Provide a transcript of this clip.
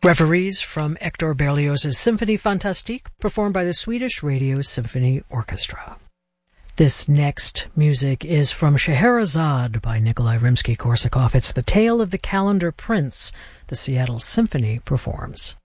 Reveries from Hector Berlioz's Symphonie Fantastique, performed by the Swedish Radio Symphony Orchestra. This next music is from Scheherazade by Nikolai Rimsky-Korsakov. It's the tale of the Calendar Prince the Seattle Symphony performs.